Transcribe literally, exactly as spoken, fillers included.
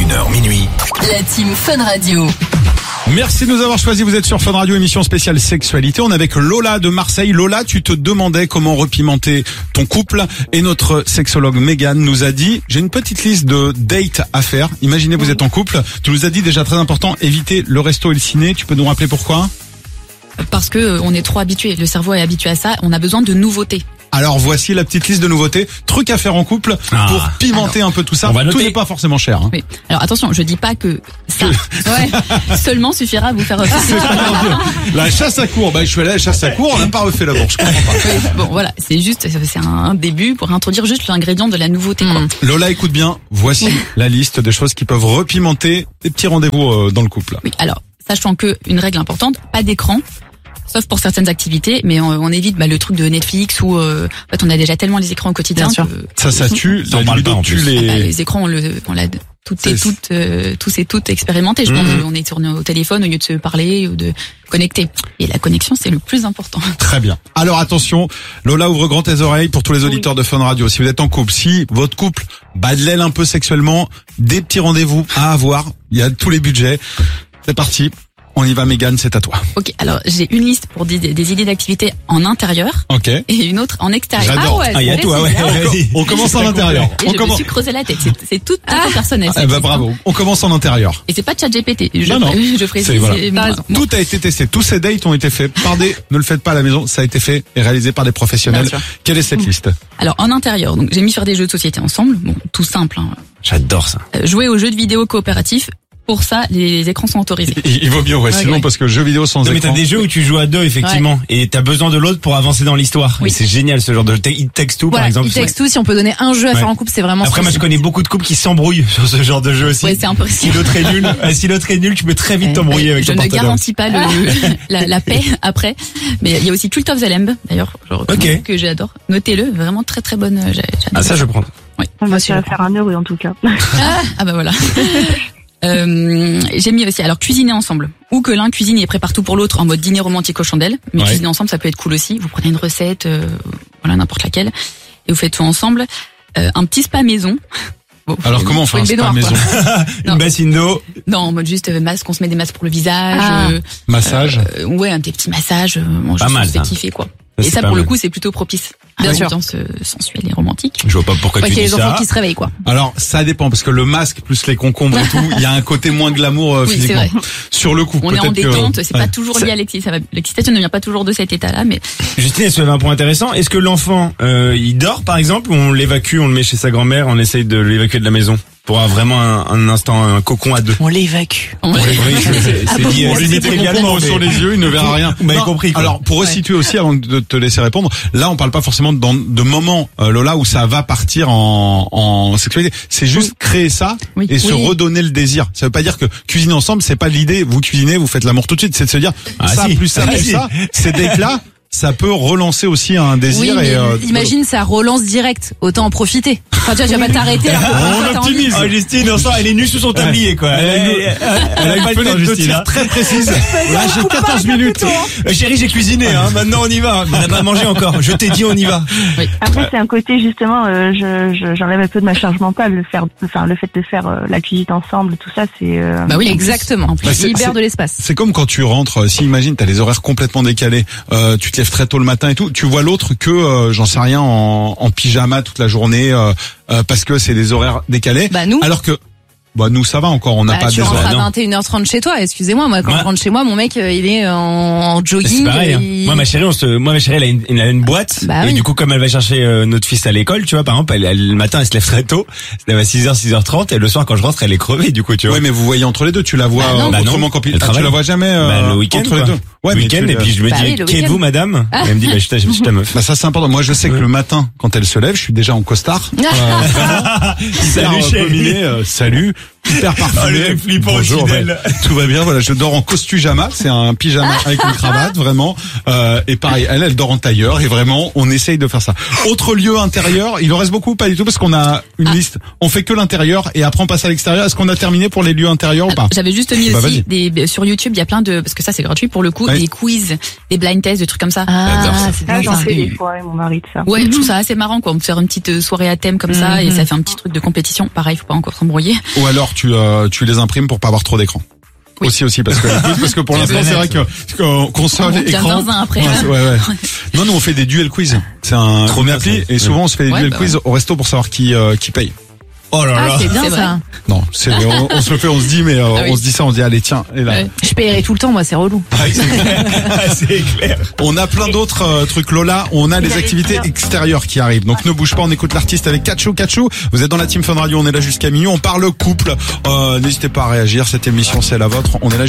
une heure minuit. La team Fun Radio. Merci de nous avoir choisis. Vous êtes sur Fun Radio, émission spéciale sexualité. On est avec Lola de Marseille. Lola, tu te demandais comment repimenter ton couple et notre sexologue Mégane nous a dit, j'ai une petite liste de dates à faire. Imaginez, vous êtes en couple. Tu nous as dit déjà très important, éviter le resto et le ciné. Tu peux nous rappeler pourquoi ? Parce que on est trop habitué. Le cerveau est habitué à ça. On a besoin de nouveautés. Alors voici la petite liste de nouveautés, trucs à faire en couple Ah. pour pimenter Alors, un peu tout ça. on va Tout noter. n'est pas forcément cher. Hein. Oui. Alors attention, je dis pas que ça ouais, seulement suffira à vous faire La chasse à court, bah je suis allé à la chasse à court, on n'a pas refait la bourse, je comprends pas. Oui, bon voilà, c'est juste, c'est un début pour introduire juste l'ingrédient de la nouveauté. Quoi. Lola, écoute bien, voici la liste des choses qui peuvent repimenter des petits rendez-vous euh, dans le couple. Oui, alors sachant que une règle importante, pas d'écran. Sauf pour certaines activités, mais on, on évite bah, le truc de Netflix où euh, en fait, on a déjà tellement les écrans au quotidien. Bien sûr. Que, Ça, ça tue, Ça en la parle libido pas, en tue plus. les... bah, les écrans, on le, on l'a tout C'est- et toutes, euh, tous et toutes expérimenté. Je pense Mhm. qu'on est sur nos téléphones au lieu de se parler ou de connecter. Et la connexion, c'est le plus important. Très bien. Alors attention, Lola ouvre grand tes oreilles pour tous les auditeurs de Fun Radio. Si vous êtes en couple, si votre couple bat de l'aile un peu sexuellement, des petits rendez-vous à avoir. Il y a tous les budgets. C'est parti. On y va, Mégane, c'est à toi. Ok, alors j'ai une liste pour des, des idées d'activités en intérieur Ok. et une autre en extérieur. J'adore. Ah ouais, Ah, il y a c'est toi, ouais. bien. Vas-y. On commence en intérieur. Et On je commence. me suis creusé la tête. C'est, c'est tout à fait personnel. Eh ben bravo. On commence en intérieur. Et c'est pas ChatGPT. Je, Non, non. je précise. C'est- voilà. c'est T'as moi. raison. Bon. Tout a été testé. Tous ces dates ont été faits par des... Ne le faites pas à la maison. Ça a été fait et réalisé par des professionnels. Bien sûr. Quelle est cette liste? Alors en intérieur, donc j'ai mis faire des jeux de société ensemble. Bon, tout simple. Hein. J'adore ça. Euh, jouer aux jeux de vidéo coopératifs. Pour ça, les écrans sont autorisés. Il, il vaut mieux, ouais. Ouais, Sinon, ouais. parce que jeux vidéo sans Non, mais t'as écran. des jeux où tu joues à deux, effectivement, et t'as besoin de l'autre pour avancer dans l'histoire. Oui. Et c'est génial, ce genre de It Takes Two, par Voilà, exemple. il texte tout, si on peut donner un jeu à Ouais. faire en couple, c'est vraiment Après, moi, je ce connais beaucoup de couples qui s'embrouillent sur ce genre de jeu aussi. Ouais, c'est un peu Si risqué. l'autre est nul, euh, si l'autre est nul, tu peux très vite t'embrouiller avec Je ton ne partenaire. garantis pas le, la, la paix après. Mais il y a aussi Cult of the Lamb, d'ailleurs, je recommande, Ok. que j'adore. Notez-le, vraiment très très bonne. j'ai- j'adore. Ah, ça, je prends. On va se faire un heureux en tout cas. Ah bah voilà. Euh, j'ai mis aussi alors cuisiner ensemble ou que l'un cuisine et prépare tout pour l'autre en mode dîner romantique aux chandelles, mais Ouais. cuisiner ensemble ça peut être cool aussi. Vous prenez une recette, euh, voilà n'importe laquelle et vous faites tout ensemble. Euh, un petit spa maison. Bon, Alors comment on faut fait un une spa baignoire, maison? quoi. Non. Une bassine d'eau. Non, en mode juste euh, masque, on se met des masques pour le visage. Ah. euh, Massage? euh, ouais, un des petits massages. Euh, bon, Pas juste, mal, on se fait ça. kiffer quoi. Ça, Et c'est ça pas pour le mal. coup c'est plutôt propice à Bien sûr. l'ambiance euh, sensuelle et romantique. Je vois pas pourquoi Ouais, tu qu'il y a dis les enfants ça. qui se réveillent, quoi. Alors, ça dépend, parce que le masque plus les concombres et tout, il y a un côté moins glamour euh, Oui, c'est physiquement. vrai. Sur le coup, On est en peut-être que- détente, c'est Ouais. pas toujours lié à l'excitation. L'excitation ne vient pas toujours de cet état-là, mais Justine, elle soulève un point intéressant. Est-ce que l'enfant, euh, il dort, par exemple, ou on l'évacue, on le met chez sa grand-mère, on essaye de l'évacuer de la maison pour avoir vraiment un, un instant, un cocon à deux. On l'évacue. on- Oui, c'est c'est dit, On c'est lui dit met des légalement, concombres mais- sur les yeux, il ne verra rien. Vous m'avez Non, compris, quoi. Alors, pour resituer aussi, avant de te laisser répondre, là, on parle pas forcément dans- de moments, euh, Lola, où ça va partir en, en sexualité. C'est juste créer ça Oui. et se Oui. redonner le désir. Ça veut pas dire que cuisiner ensemble, c'est pas l'idée. Vous cuisinez, vous faites l'amour tout de suite. C'est de se dire, Ah, ça, si. plus ça, Ah, plus si. ça. Ces dates-là, ça peut relancer aussi un désir. Oui, mais et, euh, imagine, ça relance direct. Autant en profiter. Enfin, tu vois, tu vas pas t'arrêter alors que parfois, t'as envie. optimise. Oh, Justine, on sent, elle est nue sous son tablier, quoi. Elle a une- Elle, Elle a une pas le temps, fenêtre de Justine, tir hein. très précise. Là, j'ai quatorze minutes. Euh, Chérie, j'ai cuisiné, hein. Maintenant, on y va. On n'a pas mangé encore. Je t'ai dit, on y va. Après c'est un côté justement, euh, je, je- j'enlève un peu de ma charge mentale, le faire, enfin le fait de faire euh, la cuisine ensemble, tout ça c'est. Euh, Bah oui, en plus. Exactement. En plus. Bah, c'est- Libère c'est- de l'espace. C'est comme quand tu rentres, euh, si imagine t'as les horaires complètement décalés, euh, tu te lèves très tôt le matin et tout, tu vois l'autre que euh, j'en sais rien en, en pyjama toute la journée euh, euh, parce que c'est des horaires décalés. Bah, nous. Alors que bah nous ça va encore, on n'a Bah, pas tu des rentres horaires. à non. vingt et une heures trente chez toi, excusez-moi. Moi, quand Ouais. je rentre chez moi, mon mec, euh, il est en, en C'est jogging. pareil. Hein. il- Moi, ma chérie, on se, moi, ma chérie, elle a une, elle a une boîte. Bah et oui. du coup, comme elle va chercher euh, notre fils à l'école, tu vois, par exemple, elle, elle- le matin, elle se lève très tôt. Elle se lève à six heures, six heures trente. Et le soir, quand je rentre, elle est crevée, du coup, tu vois. Ouais, mais vous voyez entre les deux, tu la vois Bah non. euh, Bah non. autrement qu'en pi- Elle ah, tu travaille. la vois jamais euh, Bah, le week-end, entre les quoi. deux. Ouais, mais week-end, tu et la- puis je me Bah dis, oui, le qui week-end. êtes-vous, madame? Et elle me dit, bah, je suis ta, je suis ta meuf. Bah ça c'est important. Moi je sais que le matin quand elle se lève, je suis déjà en costard. Euh, vraiment, hyper, euh, chérie. combiné, euh, salut, hyper Oh, le parfumé. mec flippant Bonjour, aussi d'elle. ouais. Tout va bien. Voilà, je dors en costujama. C'est un pyjama avec une cravate, vraiment. Euh, et pareil, elle, elle dort en tailleur. Et vraiment, on essaye de faire ça. Autre lieu intérieur, il en reste beaucoup, pas du tout, parce qu'on a une Ah. liste. On fait que l'intérieur et après on passe à l'extérieur. Est-ce qu'on a terminé pour les lieux intérieurs ou pas? J'avais juste mis Bah, aussi vas-y. des, sur YouTube, il y a plein de, parce que ça c'est gratuit pour le coup, Ouais. des quiz, des blind tests, des trucs comme ça. Ah, J'adore ça. c'est Ah, bien j'en ça. fais des fois avec mon mari de ça. Ouais, je trouve ça assez marrant quoi. On peut faire une petite euh, soirée à thème comme ça et Mhm. ça fait un petit truc de compétition. Pareil, faut pas encore s'embrouiller. Ou alors alors tu euh, tu les imprimes pour pas avoir trop d'écran. Oui. Aussi aussi parce que parce que pour l'instant c'est vrai que que- console On vient écran. dans un après. Ouais, ouais, ouais. Non, nous on fait des duel quiz. C'est un Trop une bien, appli ça. et souvent on se fait des Ouais, duel bah quiz au resto pour savoir qui euh, qui paye. Oh là Ah, là. c'est bien C'est ça. Non, c'est on, on se le fait, on se dit mais euh, Ah oui. on se dit ça, on se dit allez tiens et là. Ouais. Je paierai tout le temps, moi, c'est relou. Ah, c'est clair. Ah, c'est clair. On a plein d'autres euh, trucs Lola, on a les activités extérieures qui arrivent. Donc ne bouge pas, on écoute l'artiste avec Kachou Kachou. Vous êtes dans la team Fun Radio, on est là jusqu'à minuit, on parle couple. Euh, n'hésitez pas à réagir, cette émission c'est la vôtre. On est là